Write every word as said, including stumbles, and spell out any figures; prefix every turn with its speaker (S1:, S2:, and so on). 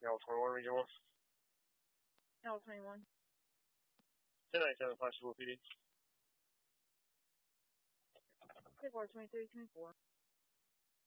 S1: L twenty-one Region one.
S2: L twenty-one.
S1: ten ninety-seven, five four P D.
S2: Four twenty-three, twenty-four.